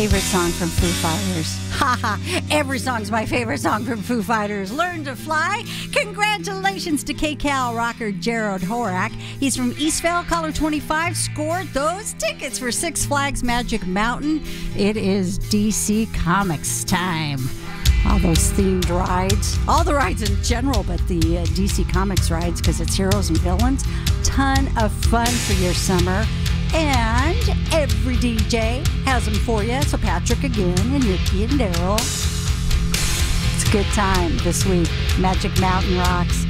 Favorite song from Foo Fighters. Haha, every song's my favorite song from Foo Fighters. Learn to Fly. Congratulations to KCAL rocker Jared Horak. He's from Eastvale, caller 25, scored those tickets for Six Flags Magic Mountain. It is DC Comics time. All those themed rides, all the rides in general, but the DC Comics rides because it's heroes and villains. Ton of fun for your summer. And every DJ has them for you. So Patrick again and Nikki and Daryl. It's a good time this week. Magic Mountain rocks.